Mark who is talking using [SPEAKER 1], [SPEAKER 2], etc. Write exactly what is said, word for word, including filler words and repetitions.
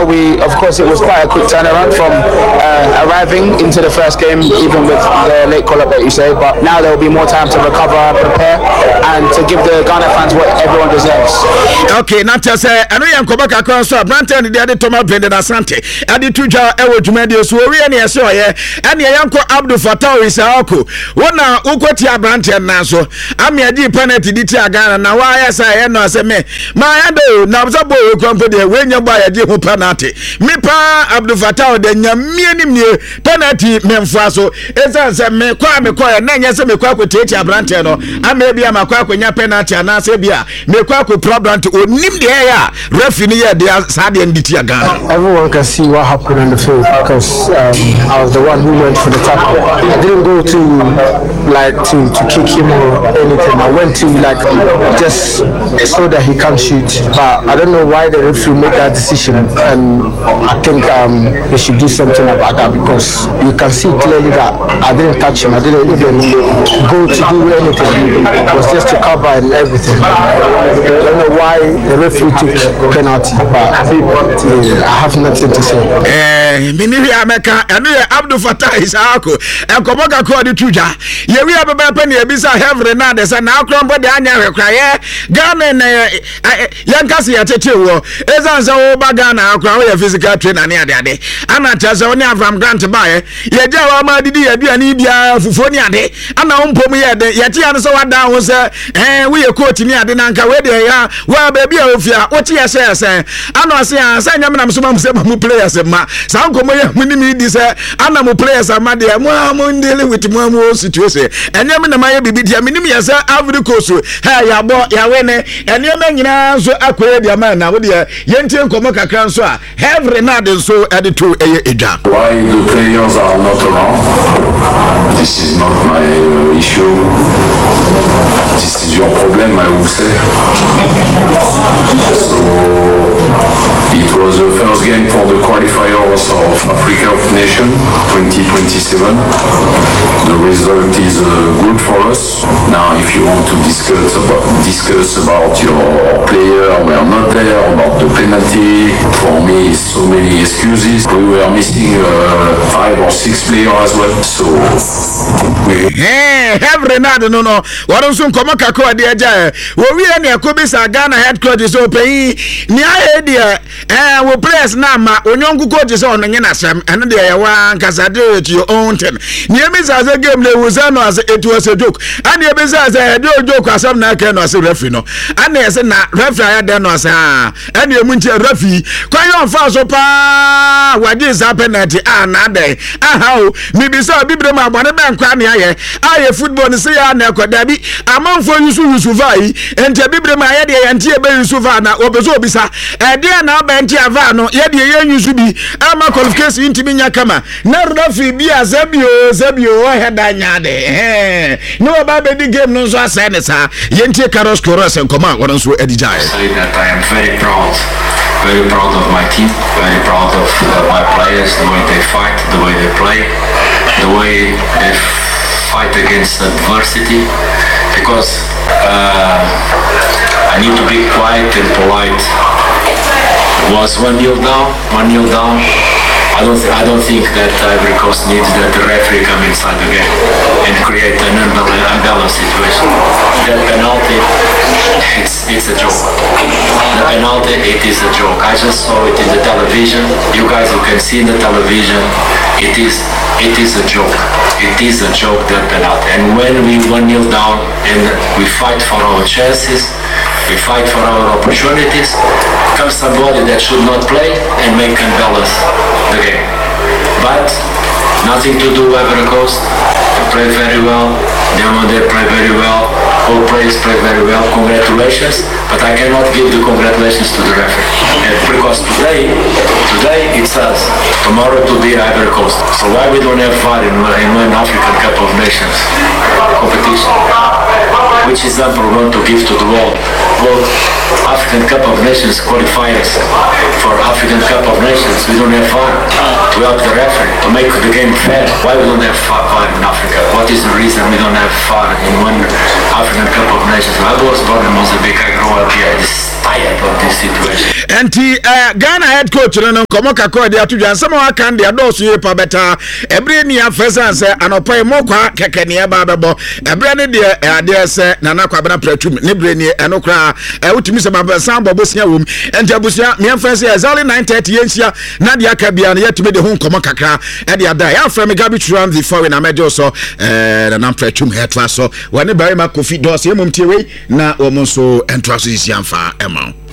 [SPEAKER 1] we, of course, it was quite a quick turnaround from uh, arriving into the first game, even with the late call-up that you say. But now there will be more time to recover, prepare, and to give the Ghana fans what everyone deserves.
[SPEAKER 2] Okay, now to say, I know you're going to come so Branton the other Thomas Brendan Asante. I did two jar ewo Jumedio so we any so here. And your uncle Abdul Fattah is ako. One now ukoti Branton now so. I'm your deep penalty D T Ghana. Now why I say no say me. My ando now zabo company when you buy a deep penalty. Me pa Abdul Fattah de nyamie ni penalty memfaso. Eza say me kwa me kwa na nya say me kwa ko tete Branton no. Ama bia makwa ko nya penalty ana say bia me kwa ko problem to onim de ya referee here they are sad and D T Ghana.
[SPEAKER 3] Everyone can see what happened on the field because um, I was the one who went for the tackle. I didn't go to like to, to kick him or anything. I went to like just so that he can't shoot. But I don't know why the referee made that decision, and I think um, they should do something about that because you can see clearly that I didn't touch him. I didn't even go to do anything. It was just to cover and everything. I don't know why the referee took penalty, but yeah, I have nothing to say.
[SPEAKER 2] Eh, Mini America, and Abdul Fattah is ako. And Komoka called the Tuja. Ye we have a penny, a bisa heavy now. There's an outcome, but the Anya cry. Ghana and Yankasi at a two. Ezan's over Ghana, cry a physical trainer near the day. Anna Chazonia from Grant to buy. Ye Jawa Didi, a Bianibia, Fufonia day. And now Pomia, Yatian so down was a and we are quoting near the Nanka where they are. Well, baby, what you say, I know I say, I say, I'm some players, ma. Some come here, we this, and I'm players, I'm mad, I'm dealing with more situation. And I'm in the Maya Bibi, I'm in the Ivory Coast. Hey, ya bought ya winner, and you're not so acquired your man now, dear. Yentin Komoka Kranswa, have Renard so added to a job.
[SPEAKER 4] Why the players are not around? This is not my uh, issue. This is your problem, I would say. So it was the first game for the qualifiers of Africa of Nations twenty twenty-seven. The result is uh, good for us. Now, if you want to discuss about discuss about your player, we are not there, about the penalty. For me, so many excuses. We were missing uh, five or six players as well. So we.
[SPEAKER 2] Hey, every night, no, no. What else come on, Kako, dear Jay? We are near Kubisa Ghana headquarters open. Near idea, eh, we place Nama, when young coaches on the Yanasam, and they are one Casado to your own ten. Near Miss as a game, there was as it was a joke. And near Miss as a joke, as some Nakan was a refino. And there's a referee, then was a and your Munchi referee. Quite on fast, opa, what is happening at the Anade? Ah, how maybe so, Bibrama, one man crying here. I a football say, Anako Dabi, among for you to survive, and Bibrama, and Tia Ben Suvana, Obezobisa, and dear now Bentia Vano, yet the young you should be. I'm a qualification into Minyakama. Now, Rafi, be a Zebio, Zebio, I had Danyade. No, about the game, no, so I said, sir. Yentia Caros Coros and command what else were Eddie Jai.
[SPEAKER 4] That I am very proud, very proud of my team, very proud of uh, my players, the way they fight, the way they play, the way they fight against adversity, because uh, I need to be quiet and polite. It was one nil down, one nil down. I don't, th- I don't think that Ivory Coast needs that the referee come inside the game and create an unbalanced situation. That penalty, it's, it's a joke. The penalty, it is a joke. I just saw it in the television. You guys who can see in the television, it is, it is a joke. It is a joke, that penalty. And when we one nil down and we fight for our chances, we fight for our opportunities, comes somebody that should not play and make unbalance the game. But nothing to do with Ivory Coast. They play very well. Diomande play very well. All players play very well. Congratulations. But I cannot give the congratulations to the referee. And because today, today it's us. Tomorrow it will be Ivory Coast. So why we don't have V A R in, in one African Cup of Nations competition? Which example we want to give to the world? Well, African Cup of Nations qualifiers for African Cup of Nations, we don't have V A R to help the referee, to make the game fair. Why we don't have V A R in Africa? What is the reason we don't have far in one African Cup of Nations. I was born in Mozambique. I grew up here. This tired of this situation.
[SPEAKER 2] And the uh, Ghana head coach, no, come on, Kako, they are to Jan. Some of can the adults here, Pabetta. Every near pheasants and a pay more Kakania Bababo. A brand dear, dear, say, Nana Kabana Pretum, Nibrani, and Okra, I would miss about Samba Busia room, and Jabusia, Mian Fancy, as only nine thirty years, Nadia Kabian, yet to be the home Komaka, and the other. I'm from a garbage run the foreign Amejo, so, and I'm Pretum head fast. So, when the Barry Makofi does, Yamum Tiwi, now almost so, and trust is young far amount.